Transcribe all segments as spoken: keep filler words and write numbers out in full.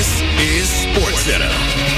This is SportsCenter.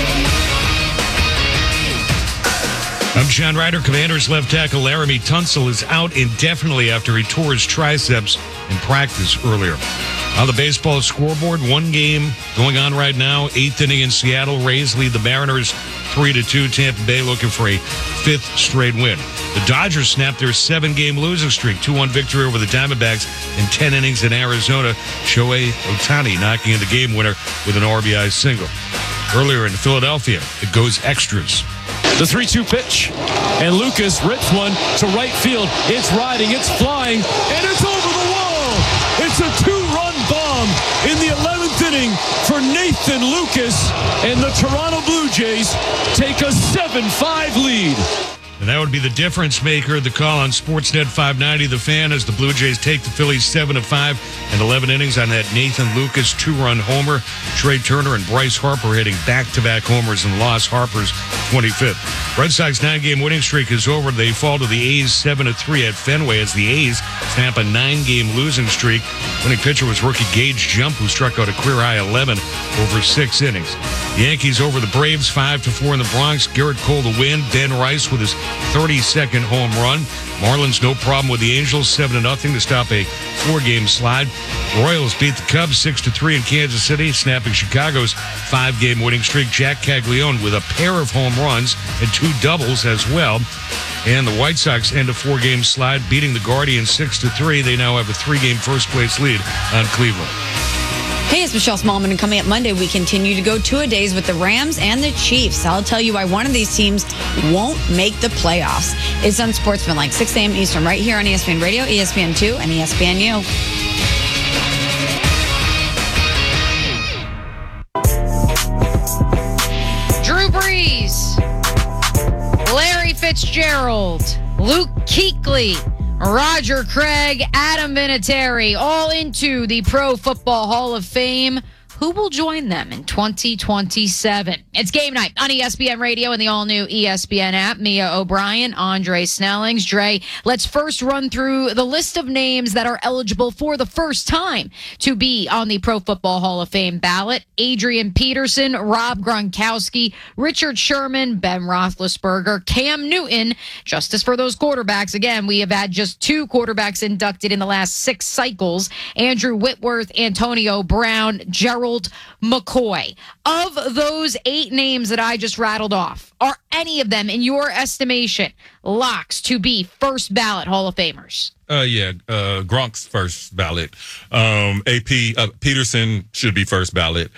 I'm John Ryder. Commanders left tackle Laremy Tunsil is out indefinitely after he tore his triceps in practice earlier. On the baseball scoreboard, one game going on right now. Eighth inning in Seattle. Rays lead the Mariners three to two. Tampa Bay looking for a fifth straight win. The Dodgers snapped their seven-game losing streak. two one victory over the Diamondbacks in ten innings in Arizona. Shohei Ohtani knocking in the game winner with an R B I single. Earlier in Philadelphia, it goes extras. The three two pitch, and Lucas rips one to right field. It's riding, it's flying, and it's over the wall. It's a two-run bomb in the eleventh inning for Nathan Lucas, and the Toronto Blue Jays take a seven five lead. And that would be the difference maker. The call on Sportsnet five ninety, The Fan, as the Blue Jays take the Phillies seven to five and eleven innings on that Nathan Lucas two-run homer. Trey Turner and Bryce Harper hitting back-to-back homers and lost Harper's twenty-fifth. Red Sox nine-game winning streak is over. They fall to the A's seven to three at Fenway as the A's snap a nine-game losing streak. Winning pitcher was rookie Gage Jump, who struck out a career-high eleven over six innings. The Yankees over the Braves five to four in the Bronx. Garrett Cole to win. Ben Rice with his thirty-second home run. Marlins no problem with the Angels seven to nothing to stop a four-game slide. Royals beat the Cubs six to three in Kansas City, snapping Chicago's five-game winning streak. Jack Caglione with a pair of home runs and two doubles as well. And the White Sox end a four-game slide, beating the Guardians six to three. They now have a three-game first-place lead on Cleveland. Hey, it's Michelle Smallman, and coming up Monday, we continue to go two-a-days with the Rams and the Chiefs. I'll tell you why one of these teams won't make the playoffs. It's Unsportsmanlike, six a.m. Eastern, right here on E S P N Radio, E S P N two, and E S P N U. Drew Brees, Larry Fitzgerald, Luke Kuechly, Roger Craig, Adam Vinatieri, all into the Pro Football Hall of Fame. Who will join them in twenty twenty-seven? It's game night on E S P N Radio and the all-new E S P N app. Mia O'Brien, Andre Snellings. Dre, let's first run through the list of names that are eligible for the first time to be on the Pro Football Hall of Fame ballot. Adrian Peterson, Rob Gronkowski, Richard Sherman, Ben Roethlisberger, Cam Newton. Justice for those quarterbacks. Again, we have had just two quarterbacks inducted in the last six cycles. Andrew Whitworth, Antonio Brown, Gerald McCoy. Of those eight names that I just rattled off, are any of them, in your estimation, locks to be first ballot Hall of Famers? Uh, yeah, uh, Gronk's first ballot. Um, A P uh, Peterson should be first ballot.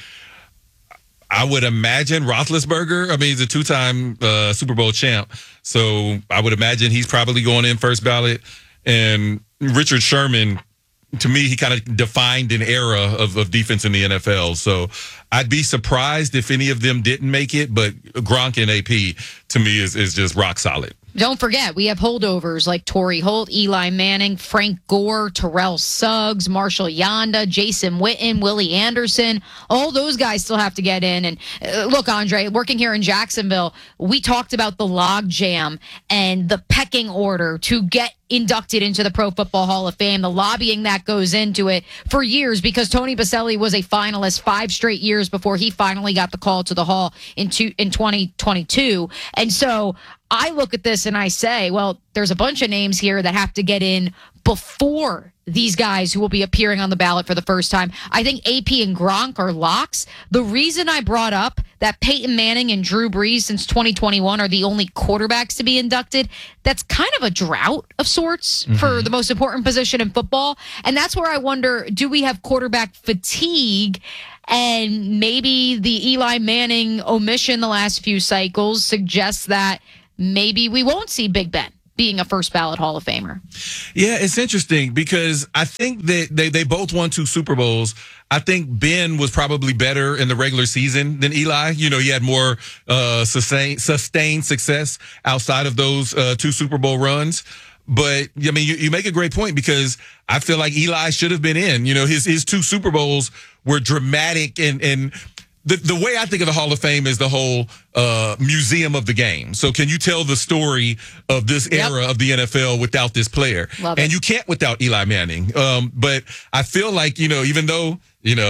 I would imagine Roethlisberger. I mean, he's a two-time uh, Super Bowl champ, so I would imagine he's probably going in first ballot. And Richard Sherman, to me, he kind of defined an era of, of defense in the N F L. So I'd be surprised if any of them didn't make it, but Gronk and A P, to me, is, is just rock solid. Don't forget, we have holdovers like Torrey Holt, Eli Manning, Frank Gore, Terrell Suggs, Marshall Yanda, Jason Witten, Willie Anderson. All those guys still have to get in. And uh, look, Andre, working here in Jacksonville, we talked about the log jam and the pecking order to get inducted into the Pro Football Hall of Fame, the lobbying that goes into it for years, because Tony Boselli was a finalist five straight years before he finally got the call to the Hall in, two, in twenty twenty-two. And so I look at this and I say, well, there's a bunch of names here that have to get in before these guys who will be appearing on the ballot for the first time. I think A P and Gronk are locks. The reason I brought up that Peyton Manning and Drew Brees since twenty twenty-one are the only quarterbacks to be inducted, that's kind of a drought of sorts mm-hmm. for the most important position in football. And that's where I wonder, do we have quarterback fatigue? And maybe the Eli Manning omission the last few cycles suggests that maybe we won't see Big Ben being a first ballot Hall of Famer. Yeah, it's interesting because I think that they, they both won two Super Bowls. I think Ben was probably better in the regular season than Eli. You know, he had more uh, sustained, sustained success outside of those uh, two Super Bowl runs. But, I mean, you, you make a great point because I feel like Eli should have been in. You know, his his two Super Bowls were dramatic and and The the way I think of the Hall of Fame is the whole uh, museum of the game. So can you tell the story of this era yep. of the N F L without this player? Love and it. you can't without Eli Manning. Um, but I feel like, you know, even though, you know,